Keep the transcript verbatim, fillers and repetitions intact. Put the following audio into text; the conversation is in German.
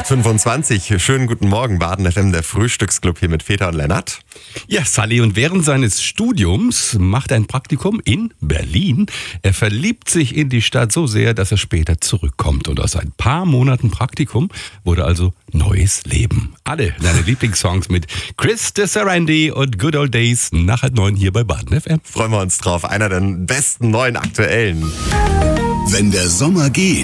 acht Uhr fünfundzwanzig. Schönen guten Morgen, Baden F M, der Frühstücksclub hier mit Peter und Lennart. Ja, Sally, und während seines Studiums macht er ein Praktikum in Berlin. Er verliebt sich in die Stadt so sehr, dass er später zurückkommt. Und aus ein paar Monaten Praktikum wurde also neues Leben. Alle seine Lieblingssongs mit Chris DeSarandi und Good Old Days nach halb neun hier bei Baden F M. Freuen wir uns drauf. Einer der besten neuen aktuellen. Wenn der Sommer geht,